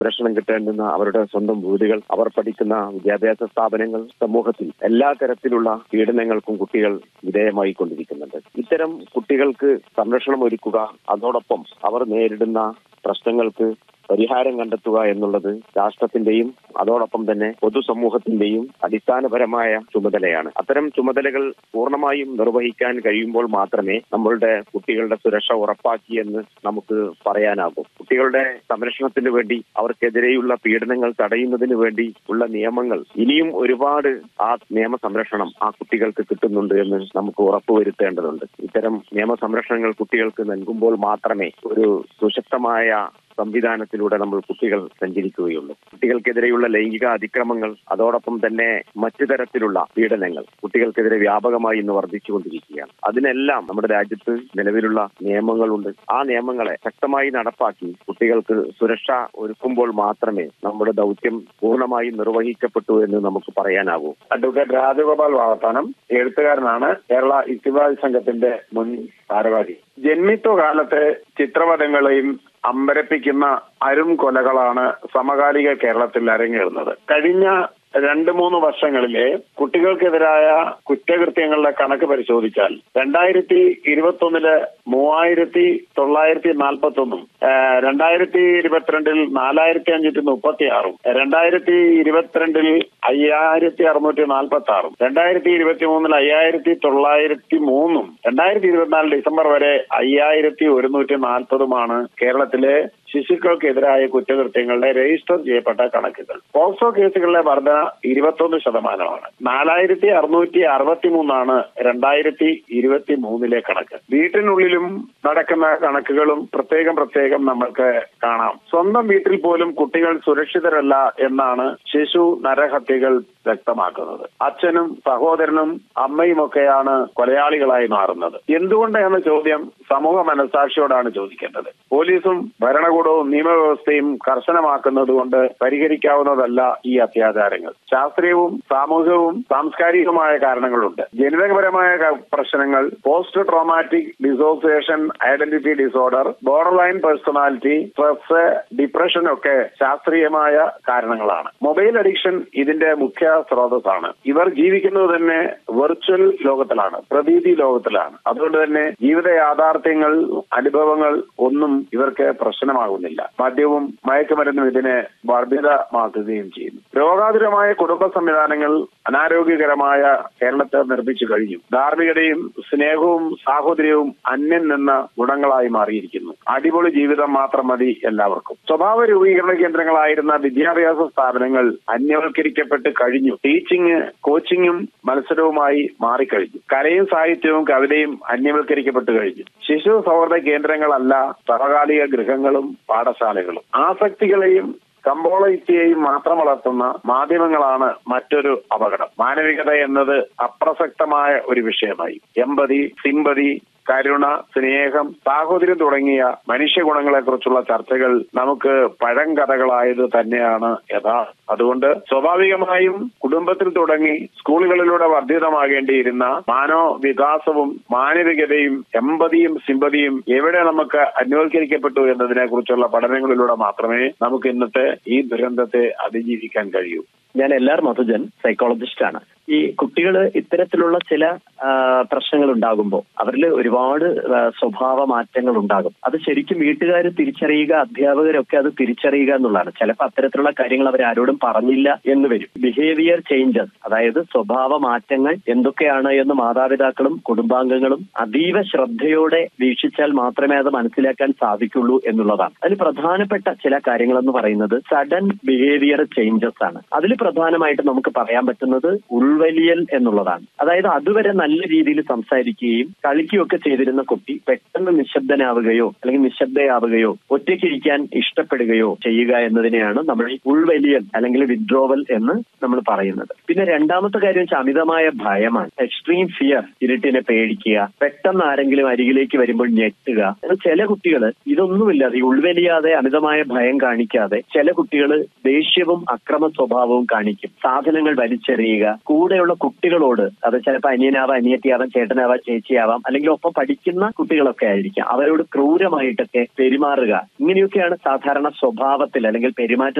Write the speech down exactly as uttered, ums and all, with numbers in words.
സംരക്ഷണം കിട്ടേണ്ടുന്ന അവരുടെ സ്വന്തം വീടുകൾ, അവർ പഠിക്കുന്ന വിദ്യാഭ്യാസ സ്ഥാപനങ്ങൾ, സമൂഹത്തിൽ എല്ലാ തരത്തിലുള്ള പീഡനങ്ങൾക്കും കുട്ടികൾ വിധേയമായി കൊണ്ടിരിക്കുന്നുണ്ട്. ഇത്തരം കുട്ടികൾക്ക് സംരക്ഷണം ഒരുക്കുക, അതോടൊപ്പം അവർ നേരിടുന്ന പ്രശ്നങ്ങൾക്ക് പരിഹാരം കണ്ടെത്തുക എന്നുള്ളത് രാഷ്ട്രത്തിന്റെയും അതോടൊപ്പം തന്നെ പൊതുസമൂഹത്തിന്റെയും അടിസ്ഥാനപരമായ ചുമതലയാണ്. അത്തരം ചുമതലകൾ പൂർണ്ണമായും നിർവഹിക്കാൻ കഴിയുമ്പോൾ മാത്രമേ നമ്മളുടെ കുട്ടികളുടെ സുരക്ഷ ഉറപ്പാക്കി എന്ന് നമുക്ക് പറയാനാകൂ. കുട്ടികളുടെ സംരക്ഷണത്തിന് വേണ്ടി, അവർക്കെതിരെയുള്ള പീഡനങ്ങൾ തടയുന്നതിന് വേണ്ടി ഉള്ള നിയമങ്ങൾ ഇനിയും ഒരുപാട് ആ നിയമ സംരക്ഷണം ആ കുട്ടികൾക്ക് കിട്ടുന്നുണ്ട് എന്ന് നമുക്ക് ഉറപ്പുവരുത്തേണ്ടതുണ്ട്. ഇത്തരം നിയമ സംരക്ഷണങ്ങൾ കുട്ടികൾക്ക് നൽകുമ്പോൾ മാത്രമേ ഒരു സുശക്തമായ സംവിധാനത്തിലൂടെ നമ്മൾ കുട്ടികൾ സഞ്ചരിക്കുകയുള്ളൂ. കുട്ടികൾക്കെതിരെയുള്ള ലൈംഗിക അതിക്രമങ്ങൾ, അതോടൊപ്പം തന്നെ മറ്റു തരത്തിലുള്ള പീഡനങ്ങൾ കുട്ടികൾക്കെതിരെ വ്യാപകമായി ഇന്ന് വർദ്ധിച്ചുകൊണ്ടിരിക്കുകയാണ്. അതിനെല്ലാം നമ്മുടെ രാജ്യത്ത് നിലവിലുള്ള നിയമങ്ങളുണ്ട്. ആ നിയമങ്ങളെ ശക്തമായി നടപ്പാക്കി കുട്ടികൾക്ക് സുരക്ഷ ഒരുക്കുമ്പോൾ മാത്രമേ നമ്മുടെ ദൗത്യം പൂർണ്ണമായും നിർവഹിക്കപ്പെട്ടു എന്ന് നമുക്ക് പറയാനാകൂ. അഡ്വക്കേറ്റ് രാജഗോപാൽ വാകത്താനം എഴുത്തുകാരനാണ്, കേരള ഇത്തിബാൽ സംഘത്തിന്റെ മുൻ ഭാരവാഹി. ജന്മിത്വ കാലത്തെ ചിത്രപടങ്ങളെയും അമ്പരപ്പിക്കുന്ന അരും കൊലകളാണ് സമകാലിക കേരളത്തിൽ അരങ്ങേറുന്നത്. കഴിഞ്ഞ രണ്ട് മൂന്ന് വർഷങ്ങളിലെ കുട്ടികൾക്കെതിരായ കുറ്റകൃത്യങ്ങളുടെ കണക്ക് പരിശോധിച്ചാൽ രണ്ടായിരത്തി ഇരുപത്തി ഒന്നില് മൂവായിരത്തി തൊള്ളായിരത്തി നാൽപ്പത്തി ഒന്നും രണ്ടായിരത്തി ഇരുപത്തിരണ്ടിൽ നാലായിരത്തി അഞ്ഞൂറ്റി മുപ്പത്തി ആറും രണ്ടായിരത്തി ഇരുപത്തിരണ്ടിൽ അയ്യായിരത്തി അറുന്നൂറ്റി നാൽപ്പത്തി ആറും രണ്ടായിരത്തി ഇരുപത്തി മൂന്നിൽ അയ്യായിരത്തി തൊള്ളായിരത്തി മൂന്നും രണ്ടായിരത്തി ഇരുപത്തിനാല് ഡിസംബർ വരെ അയ്യായിരത്തി ഒരുന്നൂറ്റി നാൽപ്പതുമാണ് കേരളത്തിലെ ശിശുക്കൾക്കെതിരായ കുറ്റകൃത്യങ്ങളുടെ രജിസ്റ്റർ ചെയ്യപ്പെട്ട കണക്കുകൾ. പോക്സോ കേസുകളിലെ വർധന ഇരുപത്തൊന്ന് ശതമാനമാണ്. നാലായിരത്തി അറുന്നൂറ്റി അറുപത്തി മൂന്നാണ് രണ്ടായിരത്തി ഇരുപത്തി മൂന്നിലെ കണക്ക്. വീട്ടിനുള്ളിലും നടക്കുന്ന കണക്കുകളും പ്രത്യേകം പ്രത്യേകം നമ്മൾക്ക് കാണാം. സ്വന്തം വീട്ടിൽ പോലും കുട്ടികൾ സുരക്ഷിതരല്ല എന്നാണ് ശിശു നരഹത്യകൾ വ്യക്തമാക്കുന്നത്. അച്ഛനും സഹോദരനും അമ്മയുമൊക്കെയാണ് കൊലയാളികളായി മാറുന്നത്. എന്തുകൊണ്ട് എന്ന ചോദ്യം സമൂഹ മനസാക്ഷിയോടാണ് ചോദിക്കേണ്ടത്. പോലീസും ഭരണകൂടവും നിയമവ്യവസ്ഥയും കർശനമാക്കുന്നത് കൊണ്ട് പരിഹരിക്കാവുന്നതല്ല ഈ അത്യാചാരങ്ങൾ. ശാസ്ത്രീയവും സാമൂഹികവും സാംസ്കാരികവുമായ കാരണങ്ങളുണ്ട്. ജനിതകപരമായ പ്രശ്നങ്ങൾ, post traumatic dissociation identity disorder, border line personality, stress, depression ഒക്കെ ശാസ്ത്രീയമായ കാരണങ്ങളാണ്. മൊബൈൽ അഡിക്ഷൻ ഇതിന്റെ മുഖ്യ സ്രോതസ്സാണ്. ഇവർ ജീവിക്കുന്നത് തന്നെ വെർച്വൽ ലോകത്തിലാണ്, പ്രതീതി ലോകത്തിലാണ്. അതുകൊണ്ട് തന്നെ ജീവിത യാഥാർത്ഥ്യങ്ങൾ, അനുഭവങ്ങൾ ഒന്നും ഇവർക്ക് പ്രശ്നമാകുന്നില്ല. മദ്യവും മയക്കുമരുന്നും ഇതിനെ വർദ്ധിതമാക്കുകയും ചെയ്യുന്നു. രോഗാതുരമായ കുടുംബ സംവിധാനങ്ങൾ അനാരോഗ്യകരമായ കേരളത്തെ നിർമ്മിച്ചു കഴിഞ്ഞു. ധാർമ്മികതയും സ്നേഹവും സാഹോദര്യവും അന്യം നിന്ന ഗുണങ്ങളായി മാറിയിരിക്കുന്നു. അടിപൊളി ജീവിതം മാത്രം മതി എല്ലാവർക്കും. സ്വഭാവ രൂപീകരണ കേന്ദ്രങ്ങളായിരുന്ന വിദ്യാഭ്യാസ സ്ഥാപനങ്ങൾ അന്യവൽക്കരിക്കപ്പെട്ട് കഴിഞ്ഞു. ടീച്ചിങ്, കോച്ചിങ്ങും മത്സരവുമായി മാറിക്കഴിഞ്ഞു. കലയും സാഹിത്യവും കവിതയും അന്യവൽക്കരിക്കപ്പെട്ടു കഴിഞ്ഞു. ശിശു സൗഹൃദ കേന്ദ്രങ്ങളല്ല സമകാലിക ഗൃഹങ്ങളും പാഠശാലകളും. ആസക്തികളെയും കമ്പോളയുക്തിയെയും മാത്രം വളർത്തുന്ന മാധ്യമങ്ങളാണ് മറ്റൊരു അപകടം. മാനവികത എന്നത് അപ്രസക്തമായ ഒരു വിഷയമായി. എമ്പതി, സിമ്പതി, കരുണ, സ്നേഹം, സാഹോദര്യം തുടങ്ങിയ മനുഷ്യഗുണങ്ങളെക്കുറിച്ചുള്ള ചർച്ചകൾ നമുക്ക് പഴങ്കഥകളായത് തന്നെയാണ് യഥാർത്ഥം. അതുകൊണ്ട് സ്വാഭാവികമായും കുടുംബത്തിൽ തുടങ്ങി സ്കൂളുകളിലൂടെ വർദ്ധിതമാകേണ്ടിയിരുന്ന മാനവവികാസവും മാനവികതയും എമ്പതിയും സിമ്പതിയും എവിടെ നമുക്ക് അന്വൽക്കരിക്കപ്പെട്ടു എന്നതിനെ കുറിച്ചുള്ള പഠനങ്ങളിലൂടെ മാത്രമേ നമുക്ക് ഇന്നത്തെ ഈ ദുരന്തത്തെ അതിജീവിക്കാൻ കഴിയൂ. ഞാൻ എൽ ആർ മധുജൻ, സൈക്കോളജിസ്റ്റ് ആണ്. ഈ കുട്ടികൾ ഇത്തരത്തിലുള്ള ചില പ്രശ്നങ്ങൾ ഉണ്ടാകുമ്പോൾ അവരിൽ ഒരുപാട് സ്വഭാവ മാറ്റങ്ങൾ ഉണ്ടാകും. അത് ശരിക്കും വീട്ടുകാർ തിരിച്ചറിയുക, അധ്യാപകരൊക്കെ അത് തിരിച്ചറിയുക എന്നുള്ളതാണ്. ചിലപ്പോൾ അത്തരത്തിലുള്ള കാര്യങ്ങൾ അവർ ആരോടും പറഞ്ഞില്ല എന്ന് വരും. ബിഹേവിയർ ചേഞ്ചസ്, അതായത് സ്വഭാവ മാറ്റങ്ങൾ എന്തൊക്കെയാണ് എന്ന് മാതാപിതാക്കളും കുടുംബാംഗങ്ങളും അതീവ ശ്രദ്ധയോടെ വീക്ഷിച്ചാൽ മാത്രമേ അത് മനസ്സിലാക്കാൻ സാധിക്കുള്ളൂ എന്നുള്ളതാണ്. അതിൽ പ്രധാനപ്പെട്ട ചില കാര്യങ്ങളെന്ന് പറയുന്നത് സഡൻ ബിഹേവിയർ ചേഞ്ചസ് ആണ്. അതിൽ പ്രധാനമായിട്ട് നമുക്ക് പറയാൻ പറ്റുന്നത് ഉൾവലിയൽ എന്നുള്ളതാണ്. അതായത് അതുവരെ നല്ല രീതിയിൽ സംസാരിക്കുകയും കളിക്കുകയും ഒക്കെ ചെയ്തിരുന്ന കുട്ടി പെട്ടെന്ന് നിശബ്ദനാവുകയോ അല്ലെങ്കിൽ നിശബ്ദയാവുകയോ ഒറ്റയ്ക്കിരിക്കാൻ ഇഷ്ടപ്പെടുകയോ ചെയ്യുക എന്നതിനെയാണ് നമ്മൾ ഈ ഉൾവലിയൽ അല്ലെങ്കിൽ വിഡ്രോവൽ എന്ന് നമ്മൾ പറയുന്നത്. പിന്നെ രണ്ടാമത്തെ കാര്യം വെച്ചാൽ അമിതമായ ഭയമാണ്. എക്സ്ട്രീം ഫിയർ, ഇരുട്ടിനെ പേടിക്കുക, പെട്ടെന്ന് ആരെങ്കിലും അരികിലേക്ക് വരുമ്പോൾ ഞെട്ടുക. ചില കുട്ടികൾ ഇതൊന്നുമില്ലാതെ ഈ ഉൾവലിയാതെ അമിതമായ ഭയം കാണിക്കാതെ ചില കുട്ടികൾ ദേഷ്യവും അക്രമ സ്വഭാവവും കാണിക്കും. സാധനങ്ങൾ വലിച്ചെറിയുക, കൂടെയുള്ള കുട്ടികളോട്, അത് ചിലപ്പോൾ അനിയനാവാം, അനിയത്തിയാവാം, ചേട്ടനാവാം, ചേച്ചിയാവാം, അല്ലെങ്കിൽ ഒപ്പം പഠിക്കുന്ന കുട്ടികളൊക്കെ ആയിരിക്കാം, അവരോട് ക്രൂരമായിട്ടൊക്കെ പെരുമാറുക. ഇങ്ങനെയൊക്കെയാണ് സാധാരണ സ്വഭാവത്തിൽ അല്ലെങ്കിൽ പെരുമാറ്റ